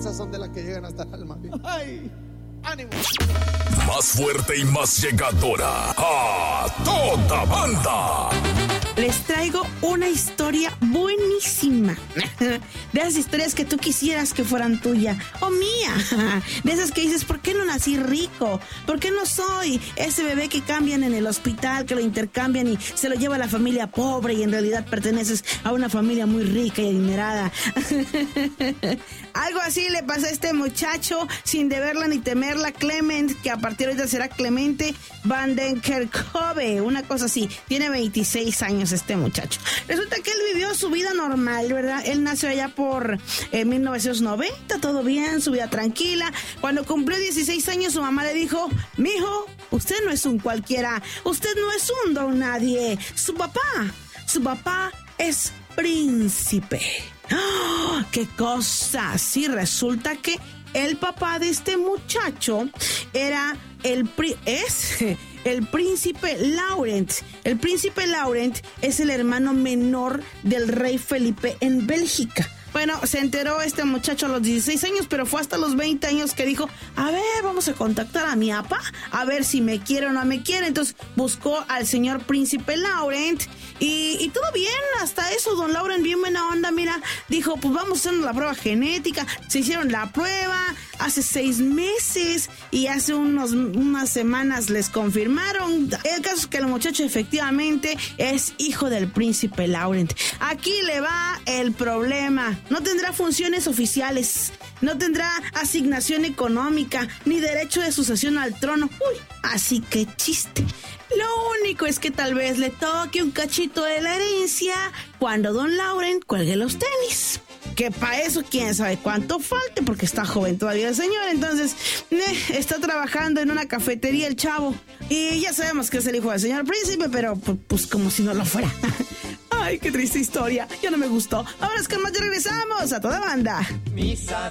esas son de las que llegan hasta el alma. ¡Ay! ¡Ánimo! Más fuerte y más llegadora, a toda banda. Les traigo una historia buenísima. De esas historias que tú quisieras que fueran tuya o mía. De esas que dices, ¿por qué no nací rico? ¿Por qué no soy ese bebé que cambian en el hospital, que lo intercambian y se lo lleva a la familia pobre y en realidad perteneces a una familia muy rica y adinerada? Algo así le pasa a este muchacho, sin deberla ni temerla, Clement, que a partir de ahorita será Clemente Van den Kerkhove, una cosa así. Tiene 26 años este muchacho. Resulta que él vivió su vida normal, ¿verdad? Él nació allá por 1990, todo bien, su vida tranquila. Cuando cumplió 16 años, su mamá le dijo: mijo, usted no es un cualquiera, usted no es un don nadie. Su papá es príncipe. ¡Oh, qué cosa! Sí, resulta que el papá de este muchacho era el príncipe Laurent. El príncipe Laurent es el hermano menor del rey Felipe en Bélgica. Bueno, se enteró este muchacho a los 16 años, pero fue hasta los 20 años que dijo: a ver, vamos a contactar a mi papá, a ver si me quiere o no me quiere. Entonces buscó al señor príncipe Laurent y todo bien, hasta eso, don Laurent, bien buena onda, mira, dijo: pues vamos a hacer la prueba genética. Se hicieron la prueba hace 6 meses y hace unas semanas les confirmaron. El caso es que el muchacho efectivamente es hijo del príncipe Laurent. Aquí le va el problema. No tendrá funciones oficiales, no tendrá asignación económica, ni derecho de sucesión al trono. Uy, así que chiste. Lo único es que tal vez le toque un cachito de la herencia cuando don Laurent cuelgue los tenis. Que para eso quién sabe cuánto falte, porque está joven todavía el señor. Entonces está trabajando en una cafetería el chavo. Y ya sabemos que es el hijo del señor príncipe, pero pues como si no lo fuera. Ay, qué triste historia, ya no me gustó. Ahora es que más, ya regresamos a toda banda. Misa